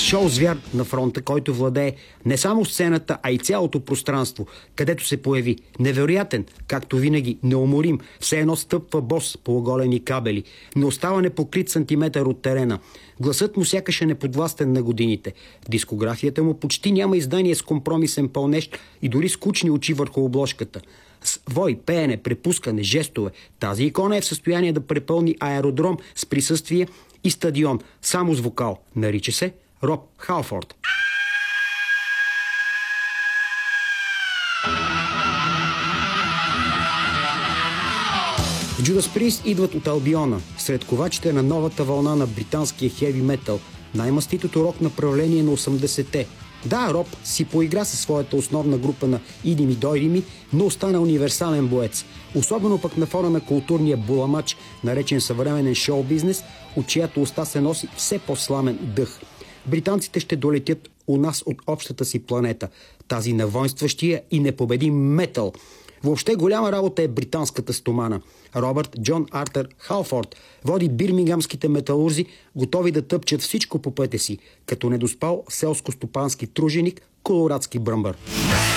шоу-звяр на фронта, който владее не само сцената, а и цялото пространство, където се появи. Невероятен, както винаги, неуморим, все едно стъпва бос по оголени кабели. Не остава непокрит сантиметър от терена. Гласът му сякаш е неподвластен на годините. В дискографията му почти няма издание с компромисен пълнеж и дори скучни очи върху обложката. С вой, пеене, препускане, жестове. Тази икона е в състояние да препълни аеродром с присъствие и стадион, само с вокал. Нарича се Роб Халфорд. Judas Priest идват от Албиона, сред ковачите на новата вълна на британския хеви метал, най-маститото рок направление на 80-те. Да, Роб си поигра със своята основна група на идими дойдими, но остана универсален боец. Особено пък на фона на културния буламач, наречен съвременен шоу-бизнес, от чиято уста се носи все по-сламен дъх. Британците ще долетят у нас от общата си планета, тази на воинстващия и непобедим метал. Въобще голяма работа е британската стомана. Робърт Джон Артър Халфорд води бирмингамските металурзи, готови да тъпчат всичко по пътя си, като недоспал селско-стопански труженик, колорадски бръмбър.